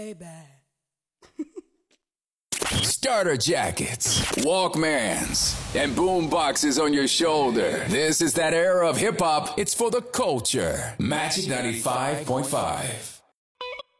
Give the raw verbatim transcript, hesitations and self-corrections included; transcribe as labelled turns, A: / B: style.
A: Starter jackets, Walkmans, and boom boxes on your shoulder. This is that era of hip-hop. It's for the culture. Magic ninety-five point five.